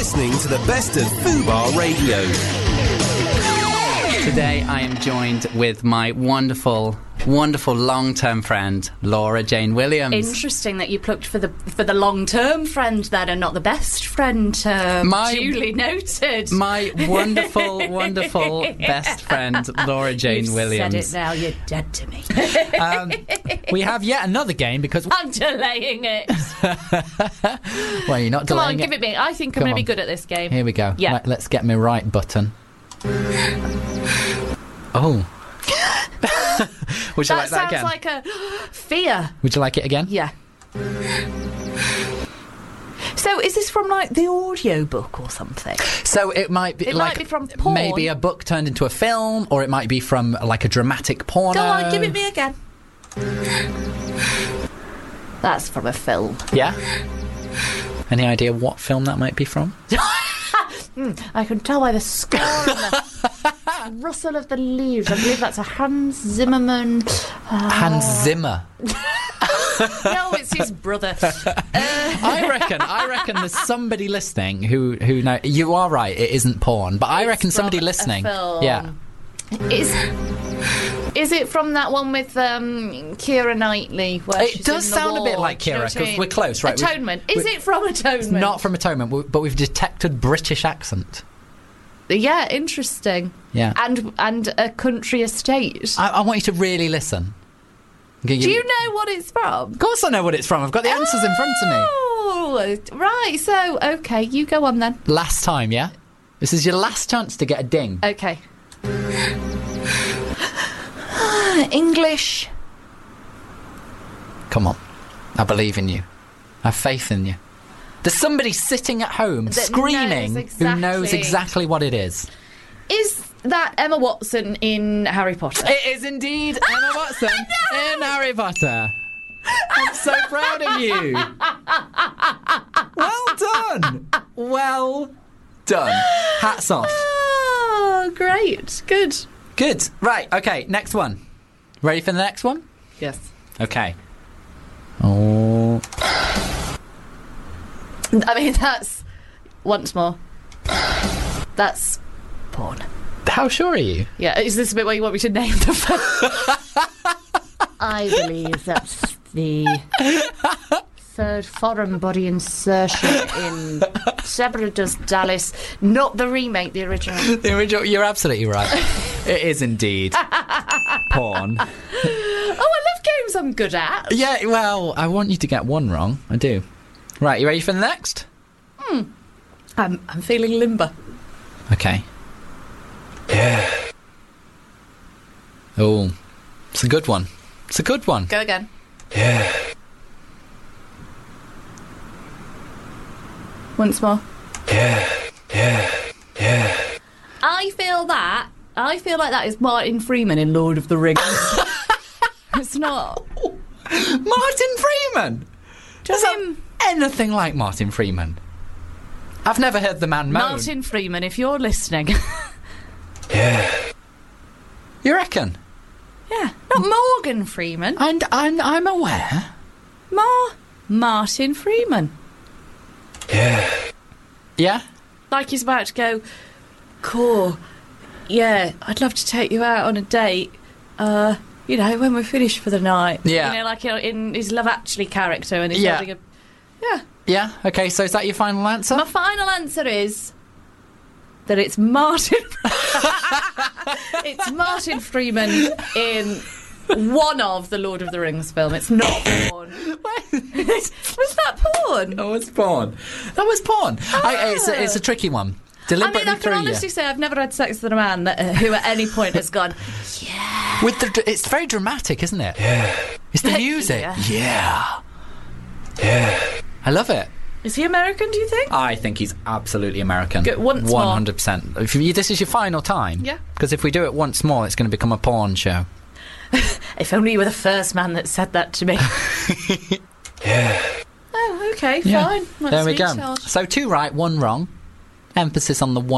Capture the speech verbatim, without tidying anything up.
listening to the best of Fubar Radio. Today I am joined with my wonderful, wonderful long-term friend, Laura Jane Williams. Interesting that you plucked for the for the long-term friend then and not the best friend term. My, Duly noted. My wonderful, wonderful best friend, Laura Jane You've Williams. said it now, you're dead to me. Um, we have yet another game because... I'm delaying it. Well, you're not Come delaying on, give it me. I think I'm Come going to be on. good at this game. Here we go. Yeah. Let, let's get me right button. Oh. Would you that like that sounds again? like a fear. Would you like it again? Yeah. So is this from like the audio book or something? So it might be It like might be from porn. maybe a book turned into a film, or it might be from like a dramatic porno. Go on, give it me again. That's from a film. Yeah? Any idea what film that might be from? Mm, I can tell by the score and the rustle of the leaves. I believe that's a Hans Zimmerman. Uh, Hans Zimmer. No, it's his brother. Uh, I reckon. I reckon there's somebody listening who who know. You are right. It isn't porn, but I It's reckon somebody from a listening. film. Yeah. Is is it from that one with um, Keira Knightley? Where It she's does in the sound a bit war? like Do you know Keira what I because mean? we're close, right? We've- Atonement. Is we- it from Atonement? It's not from Atonement, we- but we've detected British accent. Yeah, interesting. Yeah. And and a country estate. I, I want you to really listen. Okay, Do you know what it's from? Of course I know what it's from. I've got the answers in front of me. Oh, right. So, okay, you go on then. Last time, yeah? This is your last chance to get a ding. Okay. English. Come on. I believe in you. I have faith in you. There's somebody sitting at home That screaming knows who knows exactly. exactly what it is. Is that Emma Watson in Harry Potter? It is indeed Emma Watson in Harry Potter. I'm so proud of you. Well done. Well done. Hats off. Oh, great. Good. Good. Right, okay, next one. Ready for the next one? Yes. Okay. Oh. I mean, that's... Once more. That's porn. How sure are you? Yeah, is this a bit where you want me to name the film? I believe that's the third foreign body insertion in Severidus Dallas. Not the remake, the original. The original, you're absolutely right. It is indeed porn. Oh, I love games I'm good at. Yeah, well, I want you to get one wrong. I do. Right, you ready for the next? Hmm. I'm, I'm feeling limber. Okay. Yeah. Oh, it's a good one. It's a good one. Go again. Yeah. Once more. Yeah. Yeah. Yeah. I feel that. I feel like that is Martin Freeman in Lord of the Rings. It's not. Martin Freeman? Does him. Anything like Martin Freeman? I've never heard the man moan. Martin Freeman, if you're listening. Yeah. You reckon? Yeah. Not Morgan Freeman. And I'm, I'm aware. Mar. Martin Freeman. Yeah. Yeah? Like he's about to go, Core, yeah, I'd love to take you out on a date, uh, you know, when we're finished for the night. Yeah. You know, like in his Love Actually character, and he's Yeah. holding a... Yeah. Yeah? Okay, so is that your final answer? My final answer is that it's Martin... it's Martin Freeman in one of the Lord of the Rings film. It's not porn. Was that porn? That was porn. That was porn. I, it's, a, it's a tricky one. I Deliberately mean, I can threw honestly you. say I've never had sex with a man that, uh, who at any point has gone, yeah. With the, it's very dramatic, isn't it? Yeah. It's the music. Yeah. Yeah. Yeah. I love it. Is he American, do you think? I think he's absolutely American. Go- once more. one hundred percent. If you, this is your final time. Yeah. Because if we do it once more, it's going to become a porn show. If only you were the first man that said that to me. Yeah. Oh, okay, Yeah. fine. That's There we go. detailed. So two right, one wrong. Emphasis on the one.